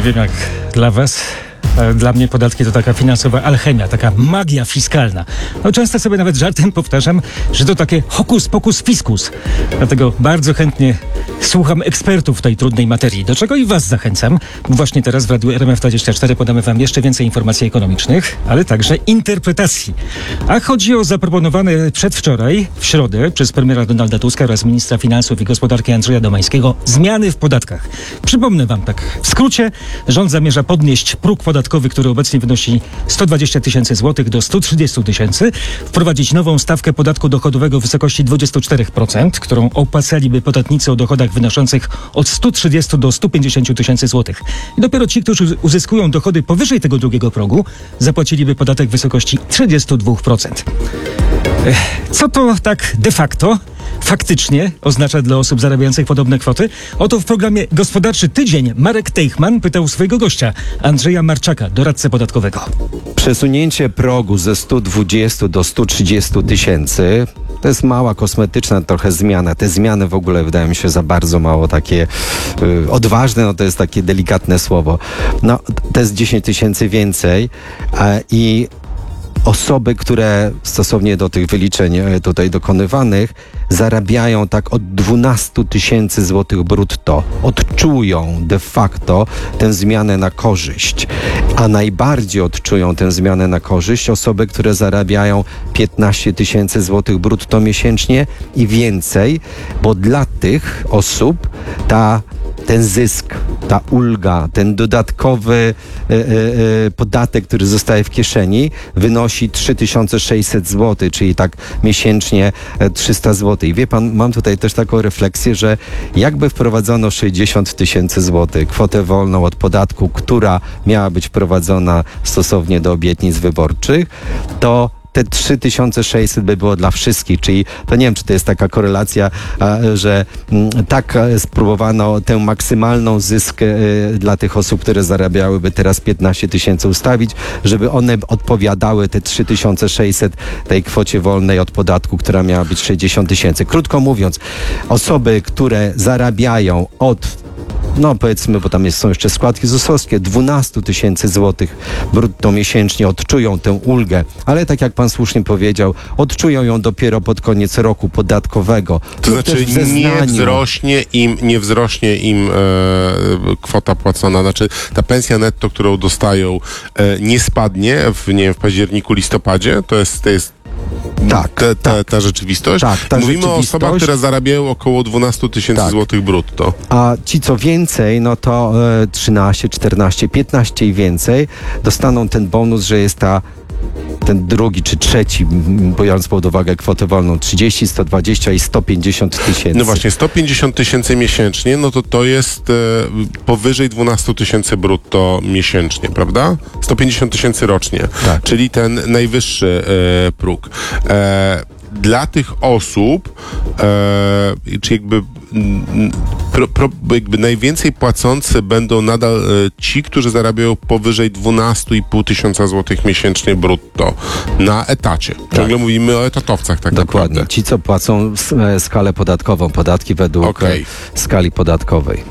wiem jak dla was. Dla mnie podatki to taka finansowa alchemia, taka magia fiskalna. No, często sobie nawet żartem powtarzam, że to takie hokus pokus fiskus. Dlatego bardzo chętnie słucham ekspertów w tej trudnej materii, do czego i was zachęcam. Właśnie teraz w Radiu RMF24 podamy wam jeszcze więcej informacji ekonomicznych, ale także interpretacji. A chodzi o zaproponowane przedwczoraj, w środę, przez premiera Donalda Tuska oraz ministra finansów i gospodarki Andrzeja Domańskiego zmiany w podatkach. Przypomnę wam tak w skrócie, rząd zamierza podnieść próg podatkowy, który obecnie wynosi 120 tysięcy złotych do 130 tysięcy, wprowadzić nową stawkę podatku dochodowego w wysokości 24%, którą opłacaliby podatnicy o dochodach wynoszących od 130 do 150 tysięcy złotych. I dopiero ci, którzy uzyskują dochody powyżej tego drugiego progu, zapłaciliby podatek w wysokości 32%. Co to tak de facto, faktycznie oznacza dla osób zarabiających podobne kwoty? Oto w programie Gospodarczy Tydzień Marek Teichmann pytał swojego gościa, Andrzeja Marczaka, doradcę podatkowego. Przesunięcie progu ze 120 do 130 tysięcy to jest mała, kosmetyczna trochę zmiana. Te zmiany w ogóle wydają mi się za bardzo mało takie odważne, no to jest takie delikatne słowo. No to jest 10 tysięcy więcej i osoby, które stosownie do tych wyliczeń tutaj dokonywanych zarabiają tak od 12 tysięcy złotych brutto, odczują de facto tę zmianę na korzyść. A najbardziej odczują tę zmianę na korzyść osoby, które zarabiają 15 tysięcy złotych brutto miesięcznie i więcej, bo dla tych osób ten zysk, ta ulga, ten dodatkowy podatek, który zostaje w kieszeni, wynosi 3600 zł, czyli tak miesięcznie 300 zł. I wie pan, mam tutaj też taką refleksję, że jakby wprowadzono 60 tysięcy złotych, kwotę wolną od podatku, która miała być wprowadzona stosownie do obietnic wyborczych, to te 3600 by było dla wszystkich, czyli to nie wiem, czy to jest taka korelacja, że tak spróbowano tę maksymalną zysk dla tych osób, które zarabiałyby teraz 15 tysięcy ustawić, żeby one odpowiadały te 3600 tej kwocie wolnej od podatku, która miała być 60 tysięcy. Krótko mówiąc, osoby, które zarabiają od powiedzmy, bo tam są jeszcze składki ZUS-owskie, 12 tysięcy złotych brutto miesięcznie odczują tę ulgę, ale tak jak pan słusznie powiedział, odczują ją dopiero pod koniec roku podatkowego. To znaczy nie wzrośnie im kwota płacona, znaczy ta pensja netto, którą dostają, nie spadnie w październiku, listopadzie, to jest ta rzeczywistość. Mówimy o osobach, które zarabiają około 12 tysięcy złotych brutto. A ci co więcej, no to 13, 14, 15 i więcej dostaną ten bonus, że jest ten drugi czy trzeci, biorąc pod uwagę kwotę wolną, 30, 120 i 150 tysięcy. No właśnie, 150 tysięcy miesięcznie, no to jest powyżej 12 tysięcy brutto miesięcznie, prawda? 150 tysięcy rocznie, czyli ten najwyższy próg. Dla tych osób, czy jakby najwięcej płacący będą nadal ci, którzy zarabiają powyżej 12,5 tysiąca złotych miesięcznie brutto na etacie. Ciągle mówimy o etatowcach tak Dokładnie. naprawdę. Ci, co płacą skalę podatkową, podatki według skali podatkowej.